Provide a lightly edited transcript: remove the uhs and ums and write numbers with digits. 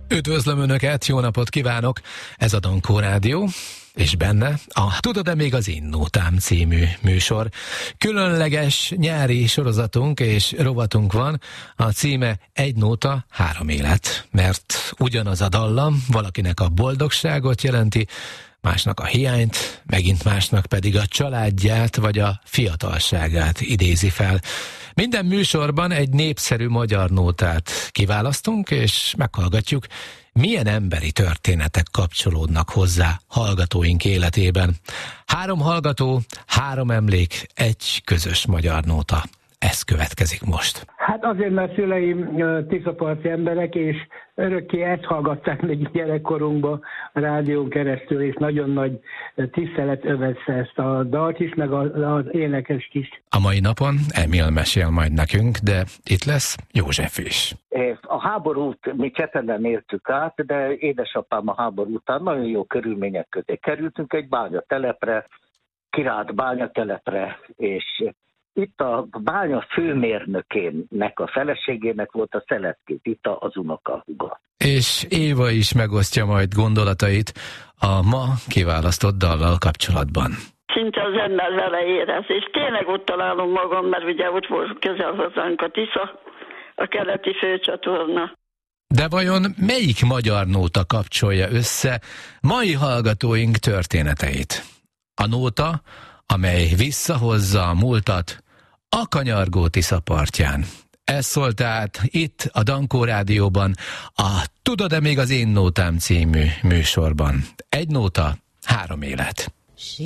Üdvözlöm Önöket, jó napot kívánok! Ez a Dankó Rádió, és benne a Tudod-e még az Innótám című műsor. Különleges nyári sorozatunk és rovatunk van, a címe Egy nóta, három élet, mert ugyanaz a dallam valakinek a boldogságot jelenti, másnak a hiányt, megint másnak pedig a családját vagy a fiatalságát idézi fel. Minden műsorban egy népszerű magyar nótát kiválasztunk, és meghallgatjuk, milyen emberi történetek kapcsolódnak hozzá hallgatóink életében. 3 hallgató, 3 emlék, egy közös magyar nóta. Ez következik most. Hát azért, mert szüleim tiszaparti emberek, és örökké ezt hallgatták még gyerekkorunkban a rádión keresztül, és nagyon nagy tisztelet övezte ezt a dalt is, meg az énekest is. A mai napon Emil mesél majd nekünk, de itt lesz József is. A háborút mi Csepelen éltük át, de édesapám a háború után nagyon jó körülmények közé kerültünk egy bányatelepre, Királt bányatelepre, és itt a bánya főmérnökének, a feleségének volt a Szeleckét, itt az unokahúga. És Éva is megosztja majd gondolatait a ma kiválasztott dallal kapcsolatban. Szinte az ember vele érez, és tényleg ott találom magam, mert ugye ott volt közel hozzánk a Tisza, a keleti főcsatorna. De vajon melyik magyar nóta kapcsolja össze mai hallgatóink történeteit? A nóta, amely visszahozza a múltat a kanyargó Tisza partján. Ez szólt tehát itt a Dankó Rádióban a Tudod-e még az Én nótám című műsorban. Egy nóta, 3 élet.